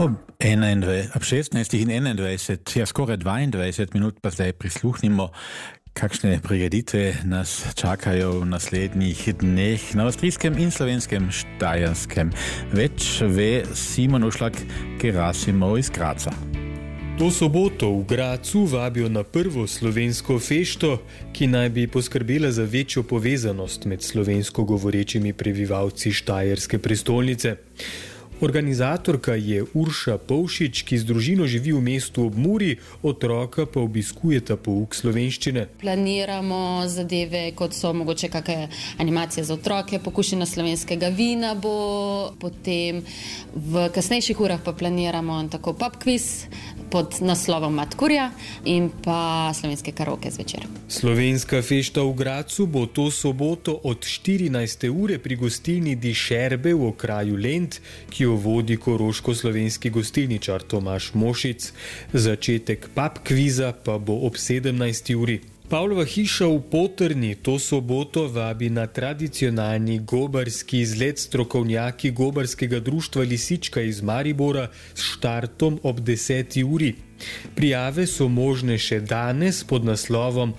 Ob 16:21, ja skoraj 22 minut pa zdaj prisluhnimo, kakšne prireditve nas čakajo v naslednjih dneh na avstrijskem in slovenskem Štajerskem. Več ve Simon Ušlak-Gerasimov iz Graca. To soboto v Gracu vabijo na prvo slovensko fešto, ki naj bi poskrbela za večjo povezanost med slovensko govorečimi prebivalci štajerske prestolnice. Organizatorka je Urša Povšič, ki z družino živi v mestu ob Muri, otroka pa obiskujeta pouk slovenščine. Planiramo zadeve, kot so mogoče kakšne animacije za otroke, pokušina slovenskega vina bo, potem v kasnejših urah pa planiramo tako pub quiz pod naslovom Matkurja in pa slovenske karaoke zvečer. Slovenska fešta v Gracu bo to soboto od 14. ure pri gostilni Die Scherbe v okraju Lent, ki jo vodi koroško-slovenski gostilničar Tomaž Mošic. Začetek pub kviza pa bo ob 17. uri. Pavlova hiša v Potrni to soboto vabi na tradicionalni gobarski izlet strokovnjaki gobarskega društva Lisička iz Maribora s štartom ob 10. uri. Prijave so možne še danes pod naslovom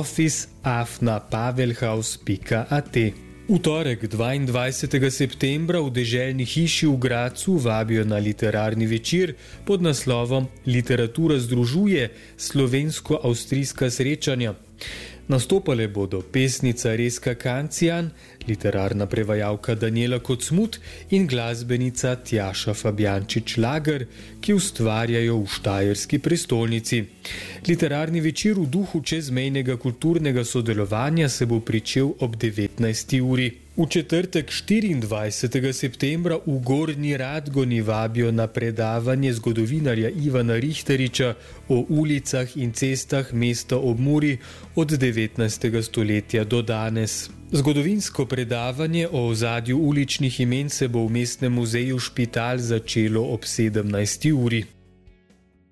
office@pavelhaus.at. V torek 22. septembra v deželni hiši v Gracu vabijo na literarni večer pod naslovom Literatura združuje slovensko-avstrijska srečanja. Nastopale bodo pesnica Rezka Kancijan, literarna prevajalka Danijela Kocmut in glasbenica Tjaša Fabjančič-Lager, ki ustvarjajo v štajerski prestolnici. Literarni večer v duhu čezmejnega kulturnega sodelovanja se bo pričel ob 19. uri. V četrtek 24. septembra v Gornji Radgoni vabijo na predavanje zgodovinarja Ivana Richteriča o ulicah in cestah mesta ob Muri od 19. stoletja do danes. Zgodovinsko predavanje o ozadju uličnih imen se bo v Mestnem muzeju Špital začelo ob 17. uri.